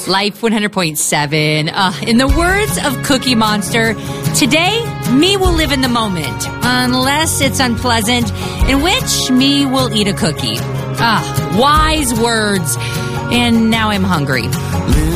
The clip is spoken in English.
Life 100.7. In the words of Cookie Monster, today, me will live in the moment, unless it's unpleasant, in which me will eat a cookie. Wise words. And now I'm hungry.